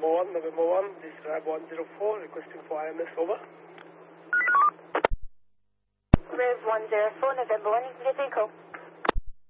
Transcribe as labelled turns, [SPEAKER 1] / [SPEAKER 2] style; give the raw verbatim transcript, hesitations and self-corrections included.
[SPEAKER 1] November one, November one, this is Rev one zero four, requesting for I M S, over.
[SPEAKER 2] Rev one zero four, November one, you can get the call.